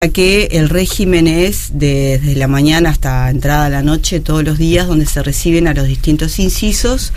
que el régimen es desde la mañana hasta entrada a la noche todos los días, donde se reciben a los distintos incisos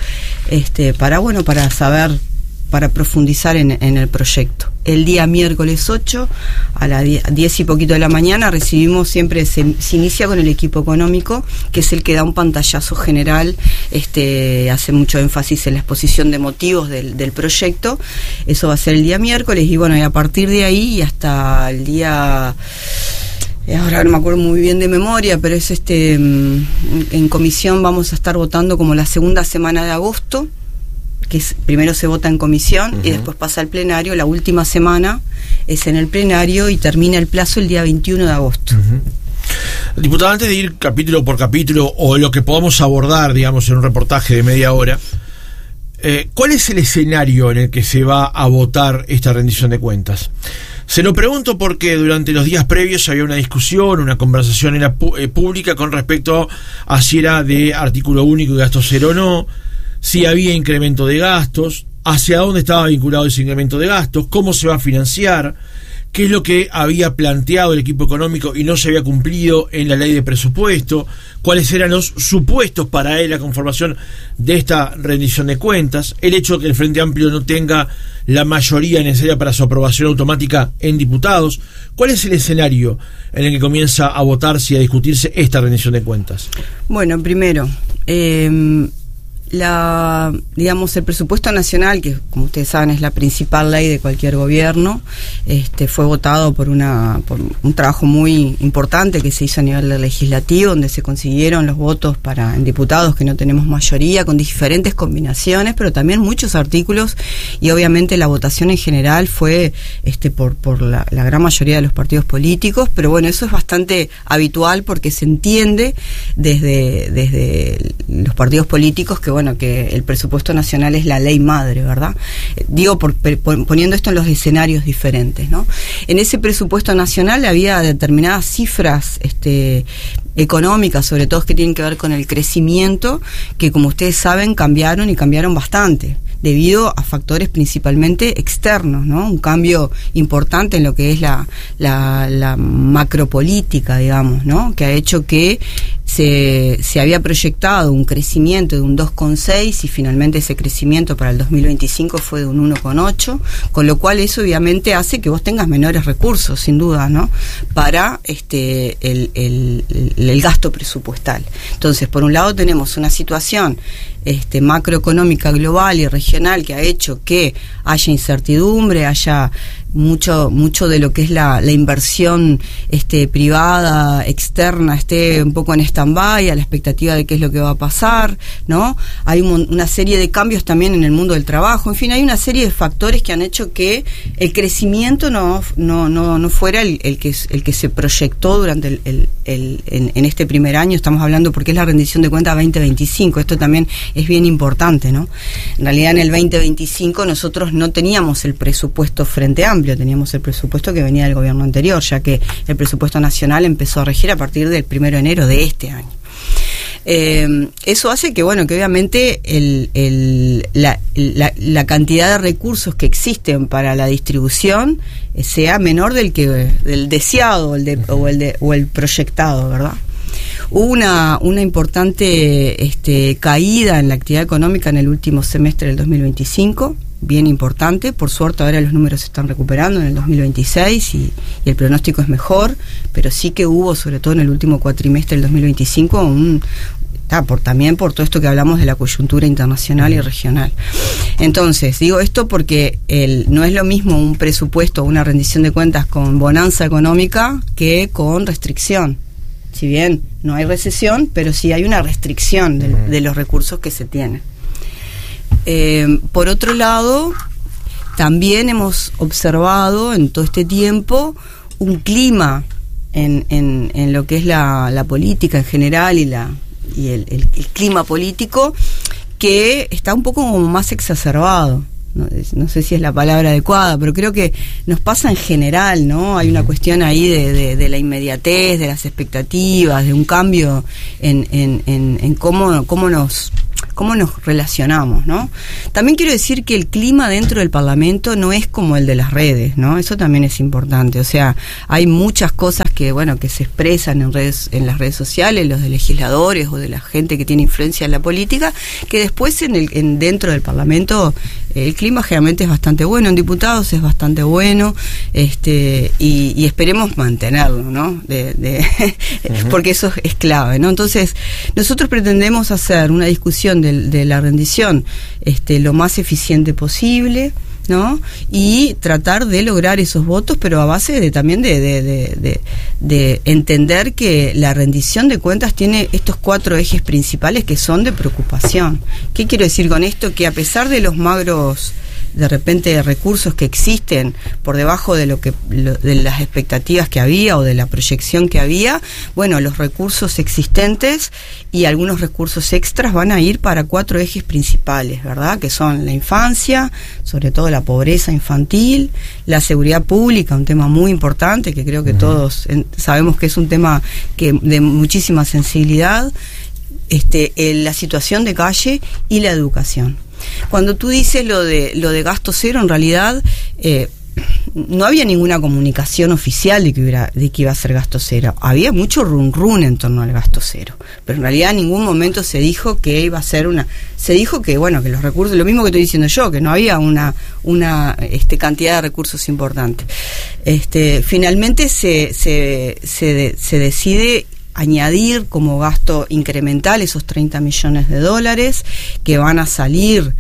para profundizar en el proyecto. El día miércoles 8 a las 10 y poquito de la mañana recibimos, siempre se inicia con el equipo económico, que es el que da un pantallazo general, hace mucho énfasis en la exposición de motivos del proyecto. Eso va a ser el día miércoles y bueno, y a partir de ahí y hasta el día... Ahora no me acuerdo muy bien de memoria, pero es en comisión vamos a estar votando como la segunda semana de agosto, que primero se vota en comisión y después pasa al plenario. La última semana es en el plenario y termina el plazo el día 21 de agosto. Diputado, antes de ir capítulo por capítulo o lo que podamos abordar, digamos, en un reportaje de media hora, ¿cuál es el escenario en el que se va a votar esta rendición de cuentas? Se lo pregunto porque durante los días previos había una discusión, una conversación pública con respecto a si era de artículo único y gasto cero o no, si había incremento de gastos, hacia dónde estaba vinculado ese incremento de gastos, cómo se va a financiar, qué es lo que había planteado el equipo económico y no se había cumplido en la ley de presupuesto, cuáles eran los supuestos para la conformación de esta rendición de cuentas, el hecho de que el Frente Amplio no tenga la mayoría necesaria para su aprobación automática en diputados. ¿Cuál es el escenario en el que comienza a votarse y a discutirse esta rendición de cuentas? Bueno, primero, el presupuesto nacional, que como ustedes saben es la principal ley de cualquier gobierno, fue votado por un trabajo muy importante que se hizo a nivel legislativo, donde se consiguieron los votos en diputados que no tenemos mayoría, con diferentes combinaciones, pero también muchos artículos, y obviamente la votación en general fue por la gran mayoría de los partidos políticos, pero bueno, eso es bastante habitual porque se entiende desde los partidos políticos que el presupuesto nacional es la ley madre, ¿verdad? Digo, poniendo esto en los escenarios diferentes, ¿no? En ese presupuesto nacional había determinadas cifras económicas, sobre todo que tienen que ver con el crecimiento, que como ustedes saben cambiaron bastante, debido a factores principalmente externos, ¿no? Un cambio importante en lo que es la macropolítica, digamos, ¿no? Que ha hecho que se había proyectado un crecimiento de un 2,6 y finalmente ese crecimiento para el 2025 fue de un 1,8, con lo cual eso obviamente hace que vos tengas menores recursos, sin duda, ¿no? Para el gasto presupuestal. Entonces, por un lado tenemos una situación macroeconómica global y regional que ha hecho que haya incertidumbre, haya mucho de lo que es la inversión privada, externa, esté un poco en stand-by a la expectativa de qué es lo que va a pasar, ¿no? Hay una serie de cambios también en el mundo del trabajo, en fin, hay una serie de factores que han hecho que el crecimiento no fuera el que se proyectó durante en este primer año. Estamos hablando porque es la rendición de cuentas 2025, esto también es bien importante, ¿no? En realidad en el 2025 nosotros no teníamos el presupuesto Frente Amplio, teníamos el presupuesto que venía del gobierno anterior, ya que el presupuesto nacional empezó a regir a partir del 1 de enero de este año. Eso hace que obviamente la cantidad de recursos que existen para la distribución sea menor del deseado o el proyectado, ¿verdad? Hubo una importante caída en la actividad económica en el último semestre del 2025, bien importante. Por suerte ahora los números se están recuperando en el 2026 y el pronóstico es mejor, pero sí que hubo, sobre todo en el último cuatrimestre del 2025, también por todo esto que hablamos de la coyuntura internacional y regional. Entonces, digo esto porque no es lo mismo un presupuesto o una rendición de cuentas con bonanza económica que con restricción. Si bien no hay recesión, pero sí hay una restricción de los recursos que se tienen. Por otro lado, también hemos observado en todo este tiempo un clima en lo que es la política en general y el clima político que está un poco como más exacerbado. No sé si es la palabra adecuada, pero creo que nos pasa en general, ¿no? Hay una cuestión ahí de la inmediatez, de las expectativas, de un cambio en cómo cómo nos relacionamos, ¿no? También quiero decir que el clima dentro del Parlamento no es como el de las redes, ¿no? Eso también es importante. O sea, hay muchas cosas que, bueno, que se expresan en las redes sociales, los de legisladores o de la gente que tiene influencia en la política, que después dentro del Parlamento el clima generalmente es bastante bueno, en diputados es bastante bueno, y esperemos mantenerlo, ¿no? Porque eso es clave, ¿no? Entonces, nosotros pretendemos hacer una discusión de la rendición lo más eficiente posible, ¿no? Y tratar de lograr esos votos, pero a base también de entender que la rendición de cuentas tiene estos 4 ejes principales que son de preocupación. ¿Qué quiero decir con esto? Que a pesar de los magros, de repente, recursos que existen por debajo de de las expectativas que había o de la proyección que había, bueno, los recursos existentes y algunos recursos extras van a ir para 4 ejes principales, ¿verdad? Que son la infancia, sobre todo la pobreza infantil, la seguridad pública, un tema muy importante que creo que todos sabemos que es un tema de muchísima sensibilidad, la situación de calle y la educación. Cuando tú dices lo de gasto cero, en realidad no había ninguna comunicación oficial de que iba a ser gasto cero. Había mucho run en torno al gasto cero, pero en realidad en ningún momento se dijo que iba a ser se dijo que, bueno, que los recursos, lo mismo que estoy diciendo yo, que no había una cantidad de recursos importante. Finalmente se decide añadir como gasto incremental esos $30 millones que van a salir,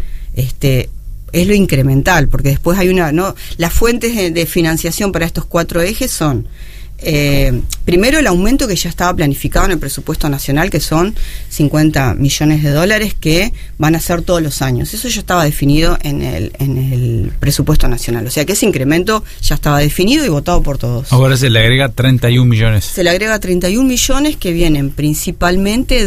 es lo incremental, porque después hay las fuentes de financiación para estos 4 ejes son, primero, el aumento que ya estaba planificado en el presupuesto nacional, que son $50 millones que van a ser todos los años. Eso ya estaba definido en el presupuesto nacional. O sea que ese incremento ya estaba definido y votado por todos. Ahora se le agrega 31 millones. Se le agrega 31 millones que vienen principalmente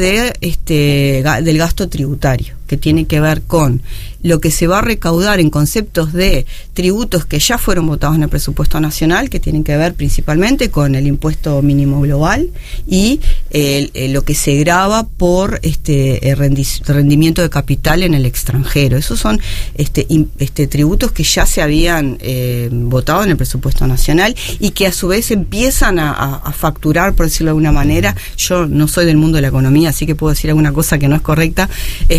del gasto tributario, que tiene que ver con lo que se va a recaudar en conceptos de tributos que ya fueron votados en el presupuesto nacional, que tienen que ver principalmente con el impuesto mínimo global y lo que se grava por rendimiento de capital en el extranjero. Esos son tributos que ya se habían votado en el presupuesto nacional y que a su vez empiezan a facturar, por decirlo de alguna manera. Yo no soy del mundo de la economía, así que puedo decir alguna cosa que no es correcta,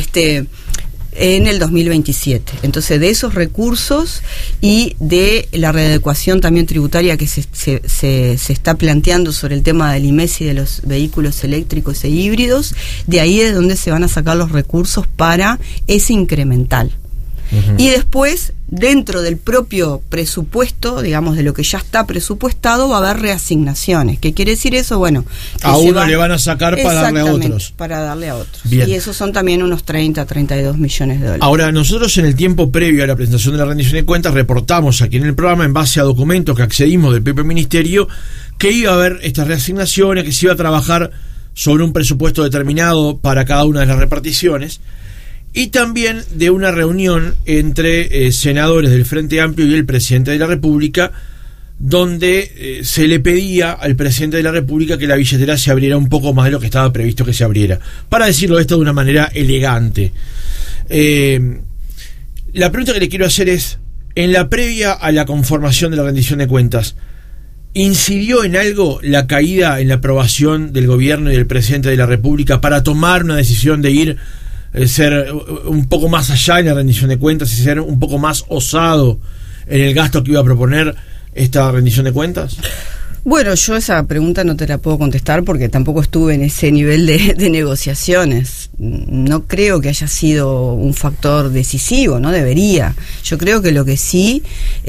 en el 2027. Entonces, de esos recursos y de la readecuación también tributaria que se está planteando sobre el tema del IMES y de los vehículos eléctricos e híbridos, de ahí es donde se van a sacar los recursos para ese incremental. Y después, dentro del propio presupuesto, digamos, de lo que ya está presupuestado, va a haber reasignaciones. ¿Qué quiere decir eso? Bueno, a uno le van a sacar para darle a otros. Para darle a otros. Bien. Y esos son también unos 32 millones de dólares. Ahora, nosotros en el tiempo previo a la presentación de la rendición de cuentas reportamos aquí en el programa, en base a documentos que accedimos del propio Ministerio, que iba a haber estas reasignaciones, que se iba a trabajar sobre un presupuesto determinado para cada una de las reparticiones, y también de una reunión entre senadores del Frente Amplio y el presidente de la República, donde se le pedía al presidente de la República que la billetera se abriera un poco más de lo que estaba previsto que se abriera, para decirlo esto de una manera elegante. La pregunta que le quiero hacer es, en la previa a la conformación de la rendición de cuentas, ¿incidió en algo la caída en la aprobación del gobierno y del presidente de la República para tomar una decisión de ser un poco más allá en la rendición de cuentas y ser un poco más osado en el gasto que iba a proponer esta rendición de cuentas? Bueno, yo esa pregunta no te la puedo contestar porque tampoco estuve en ese nivel de negociaciones. No creo que haya sido un factor decisivo, no debería. Yo creo que lo que sí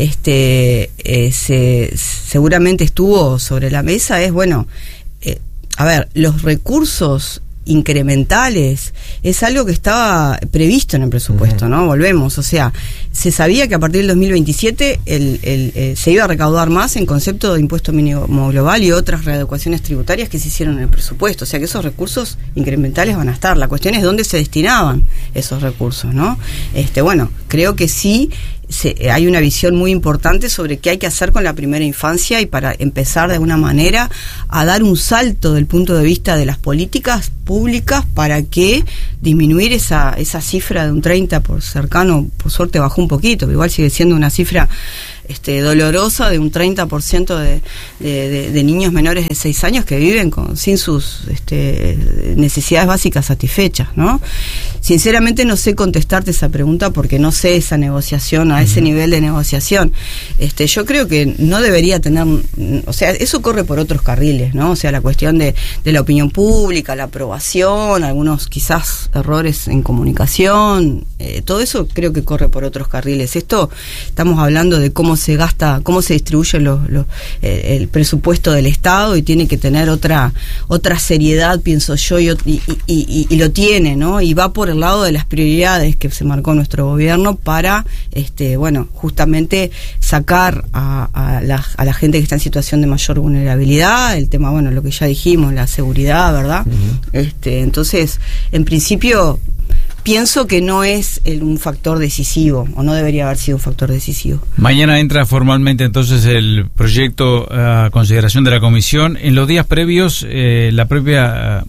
seguramente estuvo sobre la mesa es, bueno, los recursos incrementales es algo que estaba previsto en el presupuesto, ¿no? Volvemos, o sea, se sabía que a partir del 2027 se iba a recaudar más en concepto de impuesto mínimo global y otras readecuaciones tributarias que se hicieron en el presupuesto, o sea que esos recursos incrementales van a estar. La cuestión es dónde se destinaban esos recursos, ¿no? Bueno, creo que sí hay una visión muy importante sobre qué hay que hacer con la primera infancia y para empezar de alguna manera a dar un salto del punto de vista de las políticas públicas para que disminuir esa cifra de un 30 por cercano, por suerte bajó un poquito, pero igual sigue siendo una cifra dolorosa de un 30% de niños menores de 6 años que viven sin sus necesidades básicas satisfechas, ¿no? Sinceramente no sé contestarte esa pregunta porque no sé esa negociación, a ese nivel de negociación. Yo creo que no debería tener, o sea, eso corre por otros carriles, ¿no? O sea, la cuestión de la opinión pública, la aprobación, algunos quizás errores en comunicación, todo eso creo que corre por otros carriles. Esto estamos hablando de cómo se gasta, cómo se distribuye el presupuesto del Estado y tiene que tener otra seriedad, pienso yo, y lo tiene, ¿no? Y va por el lado de las prioridades que se marcó nuestro gobierno para, justamente sacar a la gente que está en situación de mayor vulnerabilidad, el tema, lo que ya dijimos, la seguridad, ¿verdad? Uh-huh. Entonces, en principio, pienso que no es un factor decisivo, o no debería haber sido un factor decisivo. Mañana entra formalmente entonces el proyecto a consideración de la comisión. En los días previos, la propia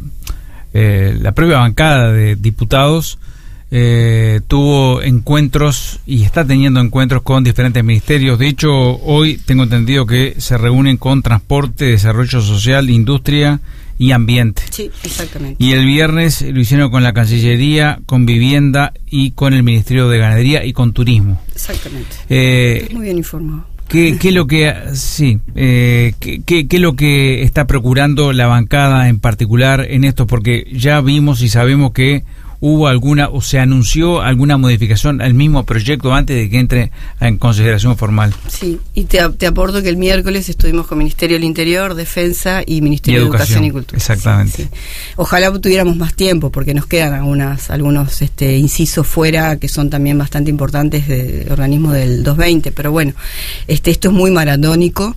bancada de diputados tuvo encuentros y está teniendo encuentros con diferentes ministerios. De hecho, hoy tengo entendido que se reúnen con Transporte, Desarrollo Social, Industria y Ambiente. Sí, exactamente. Y el viernes lo hicieron con la Cancillería, con Vivienda y con el Ministerio de Ganadería y con Turismo. Exactamente. Muy bien informado. ¿Qué es lo que qué es lo que está procurando la bancada en particular en esto? Porque ya vimos y sabemos que hubo o se anunció alguna modificación al mismo proyecto antes de que entre en consideración formal. Sí, y te aporto que el miércoles estuvimos con Ministerio del Interior, Defensa y Ministerio de Educación y Cultura. Exactamente. Sí. Ojalá tuviéramos más tiempo, porque nos quedan algunos incisos fuera que son también bastante importantes de organismos del 220, pero bueno, esto es muy maratónico.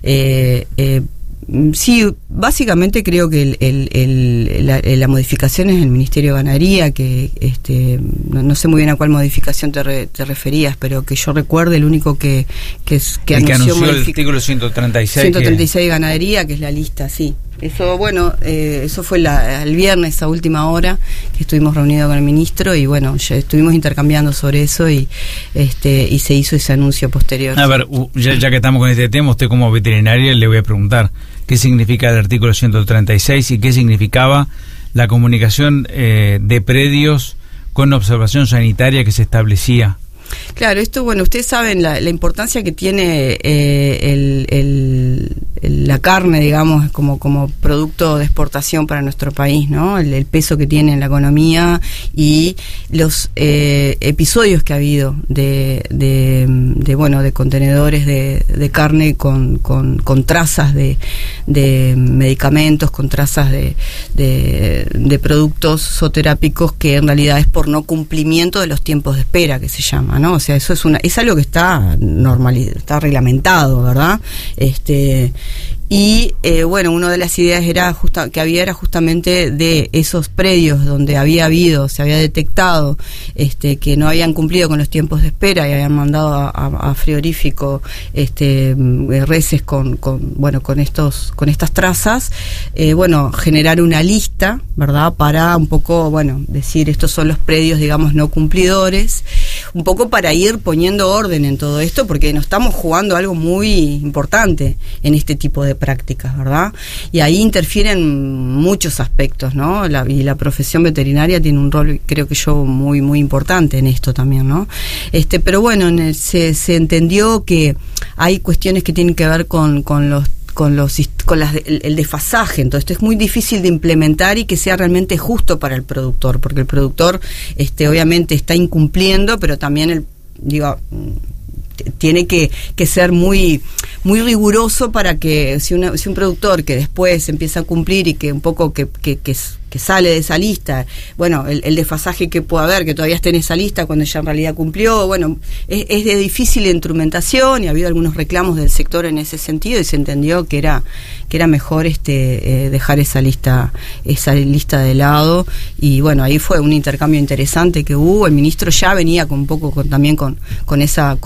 Sí, básicamente creo que la modificación es el Ministerio de Ganadería, que no sé muy bien a cuál modificación te referías, pero que yo recuerde, el único que anunció el artículo 136 de Ganadería, que es la lista, sí. Eso, eso fue el viernes a última hora que estuvimos reunidos con el ministro y ya estuvimos intercambiando sobre eso y se hizo ese anuncio posterior. A ver, ya que estamos con este tema, usted como veterinaria le voy a preguntar qué significa el artículo 136 y qué significaba la comunicación de predios con observación sanitaria que se establecía. Claro, esto, ustedes saben la importancia que tiene la carne, digamos, como producto de exportación para nuestro país, ¿no? El peso que tiene en la economía y los episodios que ha habido de contenedores de carne con trazas de medicamentos, con trazas de productos zooterápicos que en realidad es por no cumplimiento de los tiempos de espera, que se llama, ¿no? O sea, eso es algo que está está reglamentado, ¿verdad? Y una de las ideas que había justamente de esos predios donde se había detectado que no habían cumplido con los tiempos de espera y habían mandado a frigorífico reses con estas trazas, generar una lista, ¿verdad? Para un poco, decir estos son los predios, digamos, no cumplidores, un poco para ir poniendo orden en todo esto, porque nos estamos jugando algo muy importante en este tipo de prácticas, ¿verdad? Y ahí interfieren muchos aspectos, ¿no? Y la profesión veterinaria tiene un rol, creo que muy muy importante en esto también, ¿no? Pero se entendió que hay cuestiones que tienen que ver con el desfasaje. Entonces esto es muy difícil de implementar y que sea realmente justo para el productor, porque el productor obviamente está incumpliendo, pero también tiene que ser muy muy riguroso para que si un productor que después empieza a cumplir y que un poco que sale de esa lista, bueno, el desfasaje que puede haber, que todavía esté en esa lista cuando ya en realidad cumplió, bueno, es de difícil instrumentación y ha habido algunos reclamos del sector en ese sentido y se entendió que era mejor dejar esa lista de lado y bueno, ahí fue un intercambio interesante que hubo. El ministro ya venía también con esa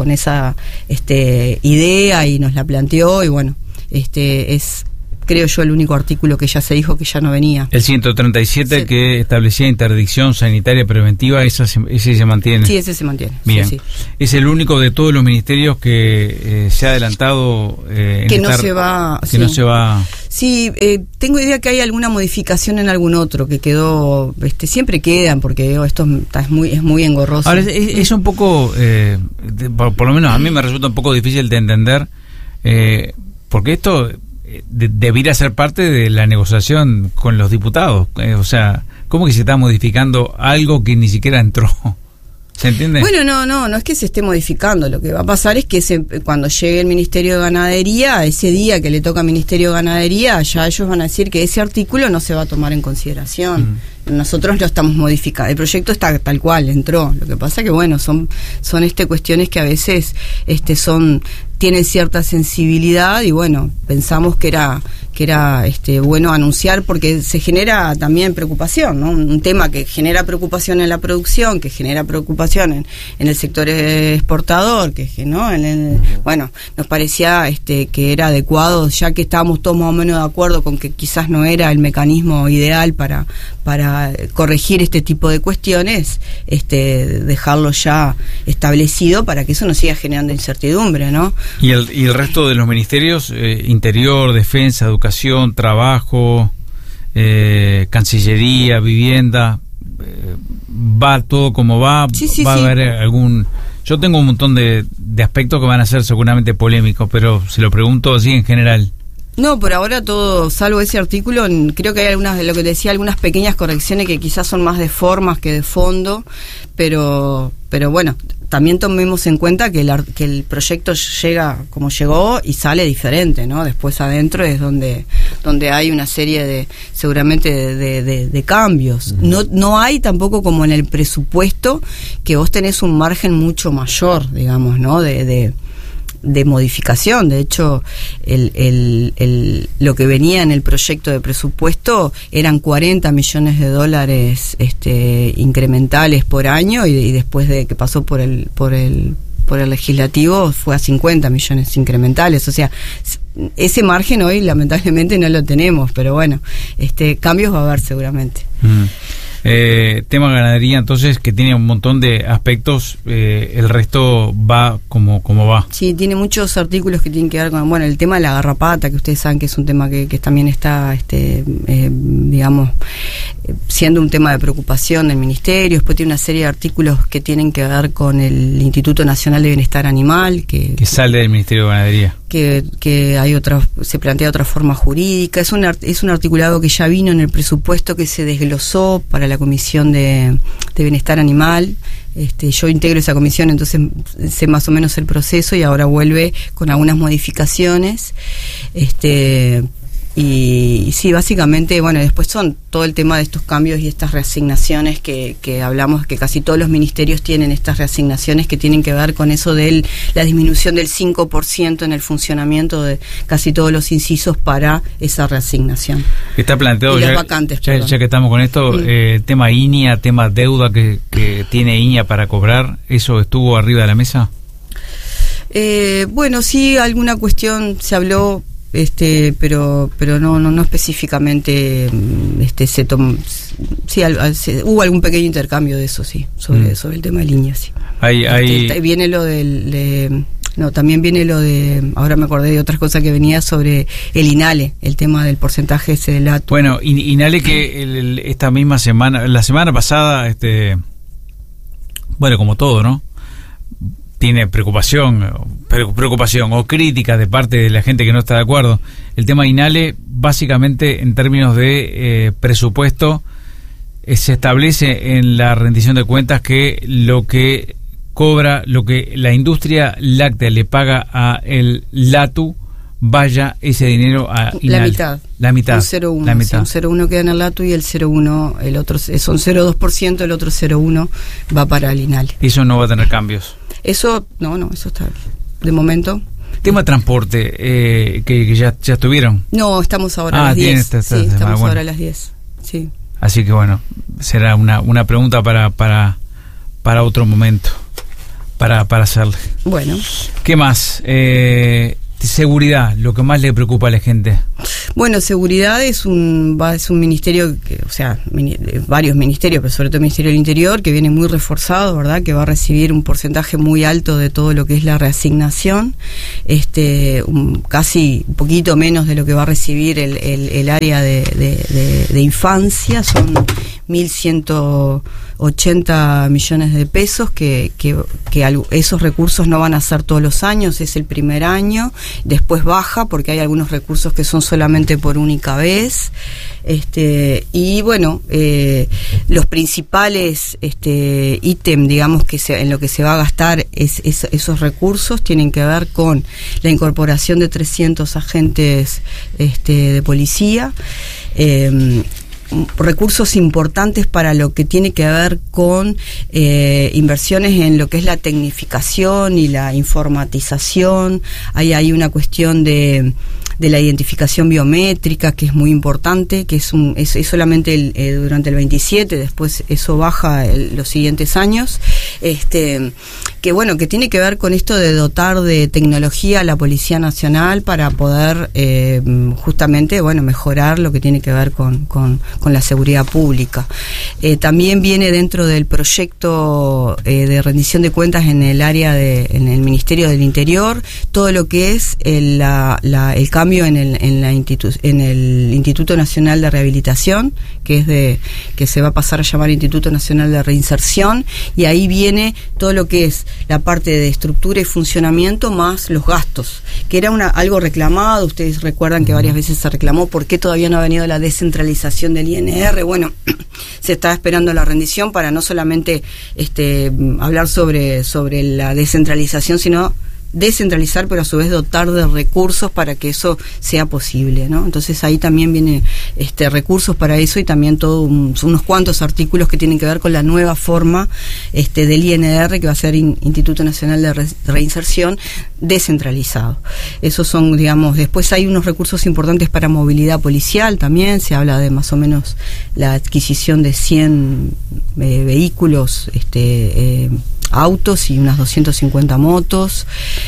idea y nos la planteó y bueno, es, creo yo, el único artículo que ya se dijo que ya no venía. El 137 sí. Que establecía interdicción sanitaria preventiva, ese se mantiene. Sí, ese se mantiene. Bien. Sí. Es el único de todos los ministerios que se ha adelantado que no se va. Sí, tengo idea que hay alguna modificación en algún otro que quedó, siempre quedan porque esto es muy engorroso. Ahora es un poco, por lo menos a mí me resulta un poco difícil de entender, porque esto debiera ser parte de la negociación con los diputados. O sea, ¿cómo que se está modificando algo que ni siquiera entró? ¿Se entiende? Bueno, no es que se esté modificando. Lo que va a pasar es que cuando llegue el Ministerio de Ganadería, ese día que le toca al Ministerio de Ganadería, ya ellos van a decir que ese artículo no se va a tomar en consideración. Nosotros lo estamos modificando. El proyecto está tal cual, entró. Lo que pasa que, bueno, son cuestiones que a veces tienen cierta sensibilidad y, bueno, pensamos que era bueno anunciar porque se genera también preocupación, ¿no? Un tema que genera preocupación en la producción, que genera preocupación en el sector exportador, ¿no? Bueno, nos parecía que era adecuado, ya que estábamos todos más o menos de acuerdo con que quizás no era el mecanismo ideal para corregir este tipo de cuestiones, dejarlo ya establecido para que eso no siga generando incertidumbre, ¿no? ¿Y el resto de los ministerios, Interior, Defensa, Educación, Trabajo, Cancillería, Vivienda, va todo como va? Sí, ¿Va a haber algún...? Yo tengo un montón de aspectos que van a ser seguramente polémicos, pero se lo pregunto así en general. No, por ahora todo, salvo ese artículo, creo que hay algunas, de lo que decía, algunas pequeñas correcciones que quizás son más de formas que de fondo, pero bueno, también tomemos en cuenta que el proyecto llega como llegó y sale diferente, ¿no? Después adentro es donde hay una serie seguramente de cambios. No hay tampoco como en el presupuesto que vos tenés un margen mucho mayor, digamos, ¿no? De modificación. De hecho, lo que venía en el proyecto de presupuesto eran $40 millones incrementales por año y después de que pasó por el legislativo fue a 50 millones incrementales. O sea, ese margen hoy lamentablemente no lo tenemos, pero bueno, cambios va a haber seguramente. Tema ganadería, entonces, que tiene un montón de aspectos, el resto va como va. Sí, tiene muchos artículos que tienen que ver con, bueno, el tema de la garrapata, que ustedes saben que es un tema que también está, digamos, siendo un tema de preocupación del Ministerio. Después tiene una serie de artículos que tienen que ver con el Instituto Nacional de Bienestar Animal, que sale del Ministerio de Ganadería. Que hay se plantea otra forma jurídica. Es un articulado que ya vino en el presupuesto, que se desglosó para la Comisión de Bienestar Animal. Yo integro esa comisión, entonces sé más o menos el proceso y ahora vuelve con algunas modificaciones. Y sí, básicamente, bueno, después son todo el tema de estos cambios y estas reasignaciones que hablamos, que casi todos los ministerios tienen estas reasignaciones que tienen que ver con eso de la disminución del 5% en el funcionamiento de casi todos los incisos para esa reasignación. Está planteado, y las vacantes, ya que estamos con esto, tema INIA, tema deuda que tiene INIA para cobrar, ¿eso estuvo arriba de la mesa? Bueno, sí, alguna cuestión se habló, pero no específicamente se tomó. Sí, hubo algún pequeño intercambio de eso, sí, sobre el tema de líneas, sí. Viene lo también viene lo de, ahora me acordé de otras cosas que venía sobre el INALE, el tema del porcentaje ese del ATU. Bueno, INALE que esta misma semana, la semana pasada, bueno, como todo, ¿no? Tiene preocupación o crítica de parte de la gente que no está de acuerdo. El tema INALE, básicamente, en términos de presupuesto, se establece en la rendición de cuentas que lo que la industria láctea le paga a el LATU vaya ese dinero a INAL. La mitad. Un 0,1. La mitad. Sí, un 0,1 queda en el LATU y el 0,1, el otro son 0,2%, el otro 0,1 va para el INAL. Eso no va a tener cambios. Eso, no, eso está de momento. Tema transporte, que ya estuvieron. No, estamos ahora a las 10. Sí, estamos ahora a las 10. Sí. Así que bueno, será una pregunta para otro momento, para hacerle. Bueno. ¿Qué más? Seguridad, lo que más le preocupa a la gente. Bueno, seguridad es un ministerio, varios ministerios, pero sobre todo el Ministerio del Interior, que viene muy reforzado, ¿verdad? Que va a recibir un porcentaje muy alto de todo lo que es la reasignación, casi un poquito menos de lo que va a recibir el área de infancia, son 1.180 millones de pesos, que esos recursos no van a ser todos los años, es el primer año, después baja porque hay algunos recursos que son solamente por única vez, y bueno, los principales ítem, digamos, en lo que se va a gastar esos recursos tienen que ver con la incorporación de 300 agentes de policía, recursos importantes para lo que tiene que ver con inversiones en lo que es la tecnificación y la informatización. Hay una cuestión de la identificación biométrica, que es muy importante, que es solamente durante el 27, después eso baja los siguientes años, que bueno, que tiene que ver con esto de dotar de tecnología a la Policía Nacional para poder justamente, bueno, mejorar lo que tiene que ver con la seguridad pública. También viene dentro del proyecto de rendición de cuentas en el área en el Ministerio del Interior, todo lo que es el cambio en el Instituto Nacional de Rehabilitación, que se va a pasar a llamar Instituto Nacional de Reinserción, y ahí viene todo lo que es la parte de estructura y funcionamiento más los gastos, que era algo reclamado. Ustedes recuerdan que varias veces se reclamó por qué todavía no ha venido la descentralización del INR. Bueno, se está esperando la rendición para no solamente hablar sobre la descentralización, sino descentralizar, pero a su vez dotar de recursos para que eso sea posible, ¿no? Entonces ahí también viene recursos para eso, y también unos cuantos artículos que tienen que ver con la nueva forma del INR, que va a ser Instituto Nacional de Reinserción, descentralizado. Esos son, digamos, después hay unos recursos importantes para movilidad policial también, se habla de más o menos la adquisición de 100 vehículos, autos y unas 250 motos,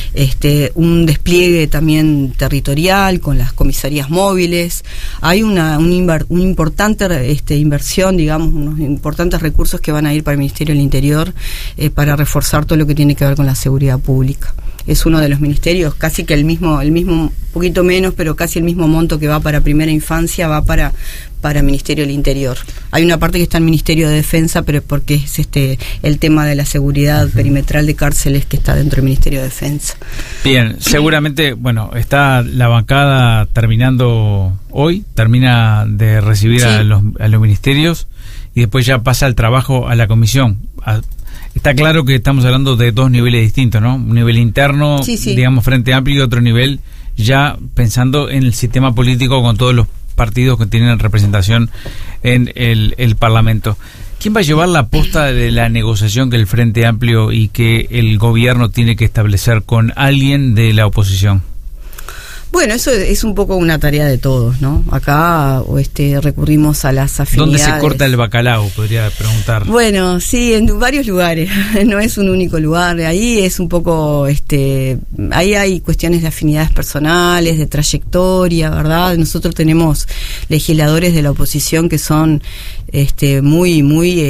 un despliegue también territorial con las comisarías móviles. Hay una importante inversión, digamos, unos importantes recursos que van a ir para el Ministerio del Interior para reforzar todo lo que tiene que ver con la seguridad pública. Es uno de los ministerios, casi que el mismo, poquito menos, pero casi el mismo monto que va para primera infancia, va para Ministerio del Interior. Hay una parte que está en Ministerio de Defensa, pero porque es el tema de la seguridad perimetral de cárceles que está dentro del Ministerio de Defensa. Bien, seguramente, bueno, está la bancada terminando hoy, termina de recibir a los ministerios y después ya pasa el trabajo a la comisión. Está claro que estamos hablando de dos niveles distintos, ¿no? Un nivel interno, digamos, Frente Amplio, y otro nivel ya pensando en el sistema político con todos los partidos que tienen representación en el Parlamento. ¿Quién va a llevar la posta de la negociación que el Frente Amplio y que el gobierno tiene que establecer con alguien de la oposición? Bueno, eso es un poco una tarea de todos, ¿no? Acá recurrimos a las afinidades. ¿Dónde se corta el bacalao? Podría preguntar. Bueno, sí, en varios lugares. No es un único lugar. Ahí es un poco, ahí hay cuestiones de afinidades personales, de trayectoria, ¿verdad? Nosotros tenemos legisladores de la oposición que son muy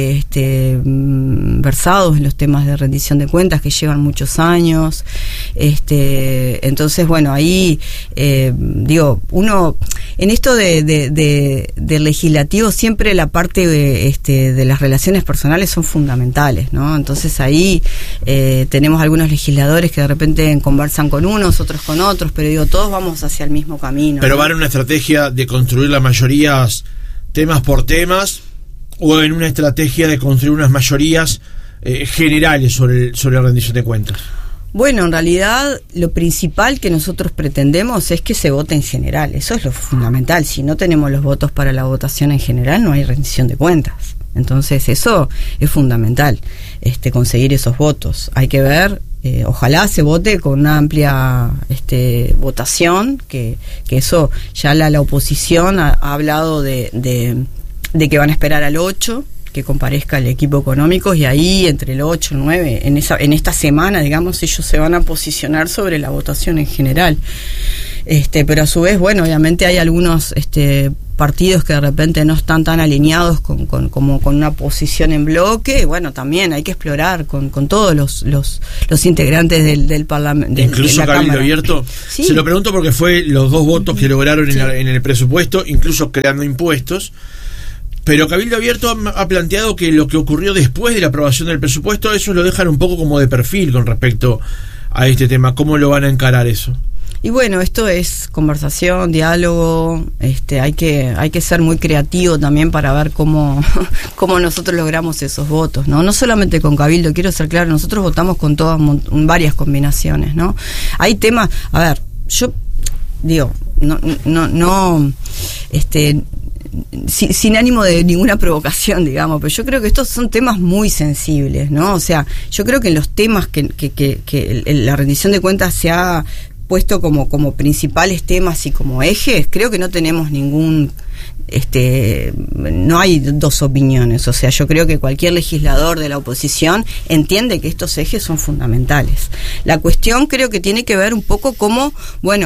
versados en los temas de rendición de cuentas, que llevan muchos años. Entonces, bueno, ahí uno en esto de legislativo siempre la parte de las relaciones personales son fundamentales, ¿no? Entonces ahí tenemos algunos legisladores que de repente conversan con unos, otros con otros, pero todos vamos hacia el mismo camino. Pero ¿no? ¿van en una estrategia de construir las mayorías temas por temas, o en una estrategia de construir unas mayorías generales sobre la rendición de cuentas? Bueno, en realidad lo principal que nosotros pretendemos es que se vote en general, eso es lo fundamental. Si no tenemos los votos para la votación en general, no hay rendición de cuentas. Entonces eso es fundamental, conseguir esos votos. Hay que ver, ojalá se vote con una amplia votación, que eso ya la oposición ha hablado de que van a esperar al 8, que comparezca el equipo económico, y ahí entre el 8 y el 9, en esta semana, digamos, ellos se van a posicionar sobre la votación en general. Pero a su vez, bueno, obviamente hay algunos partidos que de repente no están tan alineados como con una posición en bloque. Bueno, también hay que explorar con todos los integrantes del Parlamento. Incluso de la Cabildo Cámara. Abierto. Sí. Se lo pregunto porque fue los 2 votos que lograron en el presupuesto, incluso creando impuestos. Pero Cabildo Abierto ha planteado que lo que ocurrió después de la aprobación del presupuesto, eso lo dejan un poco como de perfil con respecto a este tema. ¿Cómo lo van a encarar eso? Y bueno, esto es conversación, diálogo, hay que ser muy creativo también para ver cómo nosotros logramos esos votos, ¿no? No solamente con Cabildo, quiero ser claro, nosotros votamos con todas varias combinaciones, ¿no? Hay temas, a ver, yo digo, sin ánimo de ninguna provocación, digamos, pero yo creo que estos son temas muy sensibles, ¿no? O sea, yo creo que en los temas que la rendición de cuentas se ha puesto como principales temas y como ejes, creo que no tenemos no hay dos opiniones. O sea, yo creo que cualquier legislador de la oposición entiende que estos ejes son fundamentales. La cuestión creo que tiene que ver un poco cómo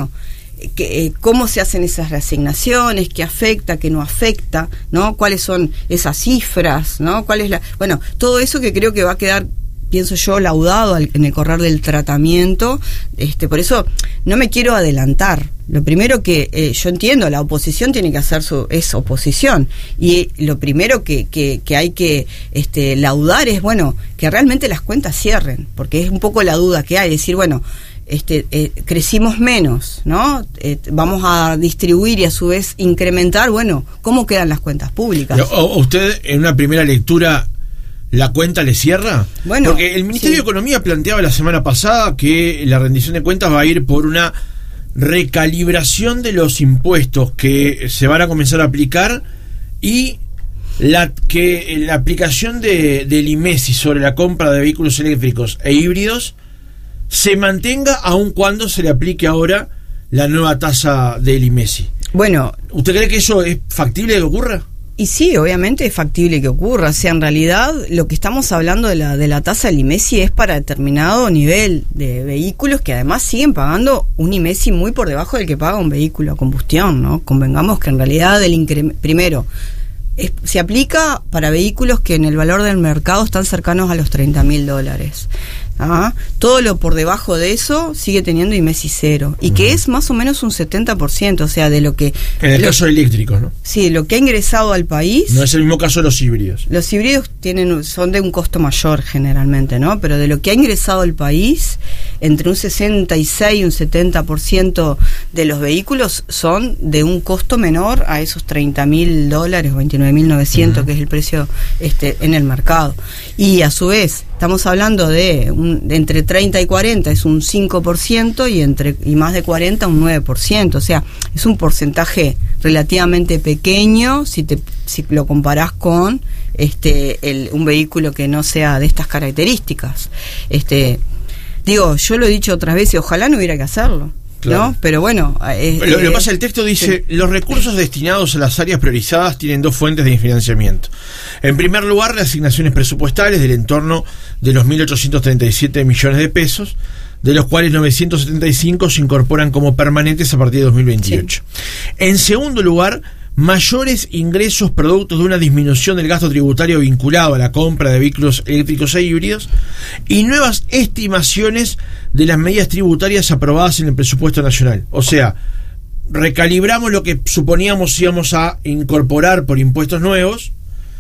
se hacen esas reasignaciones, qué afecta, qué no afecta, ¿no? Cuáles son esas cifras, ¿no? Todo eso que creo que va a quedar, pienso yo, laudado en el correr del tratamiento. Por eso no me quiero adelantar. Lo primero que yo entiendo, la oposición tiene que hacer es oposición, y lo primero que hay que laudar es, bueno, que realmente las cuentas cierren, porque es un poco la duda que hay, decir, bueno, crecimos menos, ¿no? Vamos a distribuir y a su vez incrementar, bueno, ¿cómo quedan las cuentas públicas? ¿Usted en una primera lectura la cuenta le cierra? Bueno, porque el Ministerio de Economía planteaba la semana pasada que la rendición de cuentas va a ir por una recalibración de los impuestos que se van a comenzar a aplicar, y la aplicación del IMESI sobre la compra de vehículos eléctricos e híbridos se mantenga aun cuando se le aplique ahora la nueva tasa del IMESI. Bueno, ¿usted cree que eso es factible que ocurra? Y sí, obviamente es factible que ocurra. O sea, en realidad lo que estamos hablando de la tasa del IMESI es para determinado nivel de vehículos que además siguen pagando un IMESI muy por debajo del que paga un vehículo a combustión, ¿no? Convengamos que en realidad primero se aplica para vehículos que en el valor del mercado están cercanos a los $30.000. Todo lo por debajo de eso sigue teniendo IMESI cero, y que es más o menos un 70%, o sea, de lo que... En el caso de eléctricos, ¿no? Sí, lo que ha ingresado al país... No es el mismo caso de los híbridos. Los híbridos son de un costo mayor generalmente, ¿no? Pero de lo que ha ingresado al país, entre un 66 y un 70% de los vehículos son de un costo menor a esos $30.000 o $29.900, que es el precio en el mercado. Y a su vez, estamos hablando de entre 30 y 40 es un 5%, y más de 40 un 9%. O sea, es un porcentaje relativamente pequeño si lo comparás con un vehículo que no sea de estas características. Yo lo he dicho otras veces, ojalá no hubiera que hacerlo. Claro. ¿No? Pero bueno... lo que pasa, el texto dice, sí, los recursos destinados a las áreas priorizadas tienen 2 fuentes de financiamiento. En primer lugar, las asignaciones presupuestales del entorno de los 1.837 millones de pesos, de los cuales 975 se incorporan como permanentes a partir de 2028. Sí. En segundo lugar, mayores ingresos productos de una disminución del gasto tributario vinculado a la compra de vehículos eléctricos e híbridos, y nuevas estimaciones de las medidas tributarias aprobadas en el presupuesto nacional. O sea, recalibramos lo que suponíamos íbamos a incorporar por impuestos nuevos,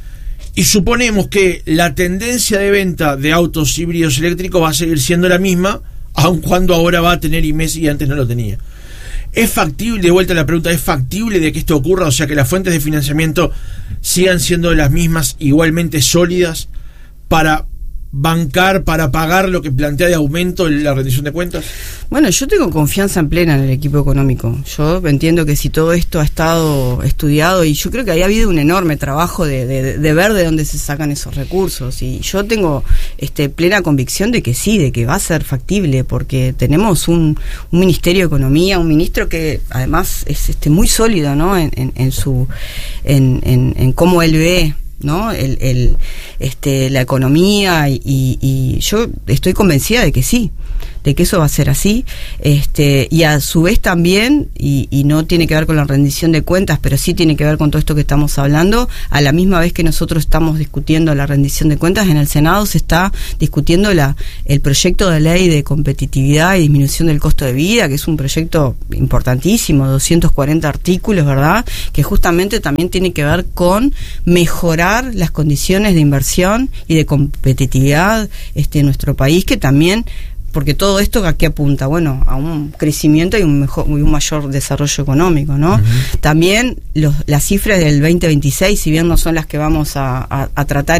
y suponemos que la tendencia de venta de autos híbridos eléctricos va a seguir siendo la misma, aun cuando ahora va a tener IMESI y antes no lo tenía. ¿Es factible, de vuelta a la pregunta, es factible de que esto ocurra? O sea, que las fuentes de financiamiento sigan siendo las mismas, igualmente sólidas, para bancar para pagar lo que plantea de aumento la rendición de cuentas? Bueno, yo tengo confianza en plena en el equipo económico. Yo entiendo que si todo esto ha estado estudiado, y yo creo que ha habido un enorme trabajo de ver de dónde se sacan esos recursos, y yo tengo plena convicción de que sí, de que va a ser factible, porque tenemos un Ministerio de Economía, un ministro que además es muy sólido, ¿no? en cómo él ve, ¿no? La economía, y yo estoy convencida de que sí, de que eso va a ser así, y a su vez también, y no tiene que ver con la rendición de cuentas, pero sí tiene que ver con todo esto que estamos hablando. A la misma vez que nosotros estamos discutiendo la rendición de cuentas, en el Senado se está discutiendo el proyecto de ley de competitividad y disminución del costo de vida, que es un proyecto importantísimo, 240 artículos, ¿verdad?, que justamente también tiene que ver con mejorar las condiciones de inversión y de competitividad en nuestro país, que también, porque todo esto ¿a qué apunta? Bueno, a un crecimiento y un mayor desarrollo económico, ¿no? Uh-huh. También las cifras del 2026, si bien no son las que vamos a tratar